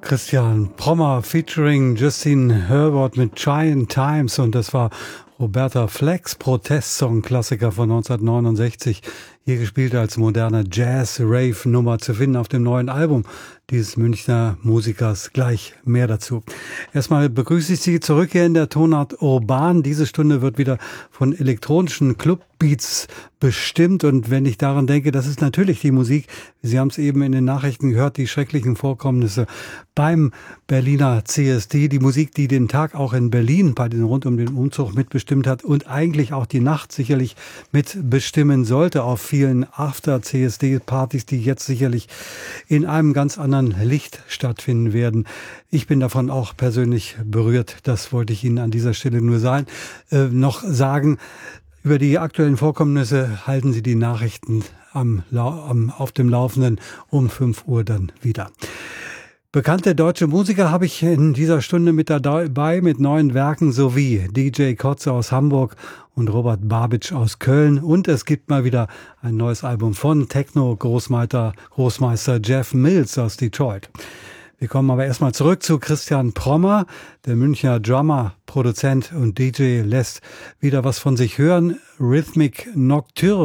Christian Prommer featuring Justin Herbert mit Giant Times, und das war Roberta Flecks Protestsong-Klassiker von 1969, hier gespielt als moderne Jazz-Rave-Nummer, zu finden auf dem neuen Album dieses Münchner Musikers. Gleich mehr dazu. Erstmal begrüße ich Sie zurück hier in der Tonart Urban. Diese Stunde wird wieder von elektronischen Clubbeats bestimmt, und wenn ich daran denke, das ist natürlich die Musik, Sie haben es eben in den Nachrichten gehört, die schrecklichen Vorkommnisse beim Berliner CSD, die Musik, die den Tag auch in Berlin bei den rund um den Umzug mitbestimmt hat und eigentlich auch die Nacht sicherlich mitbestimmen sollte auf vielen After-CSD-Partys, die jetzt sicherlich in einem ganz anderen Licht stattfinden werden. Ich bin davon auch persönlich berührt. Das wollte ich Ihnen an dieser Stelle nur noch sagen. Über die aktuellen Vorkommnisse halten Sie die Nachrichten auf dem Laufenden um 5 Uhr dann wieder. Bekannte deutsche Musiker habe ich in dieser Stunde mit dabei mit neuen Werken, sowie DJ Kotze aus Hamburg und Robert Babitsch aus Köln. Und es gibt mal wieder ein neues Album von Techno-Großmeister Jeff Mills aus Detroit. Wir kommen aber erstmal zurück zu Christian Prommer. Der Münchner Drummer, Produzent und DJ lässt wieder was von sich hören. Rhythmic Nocturne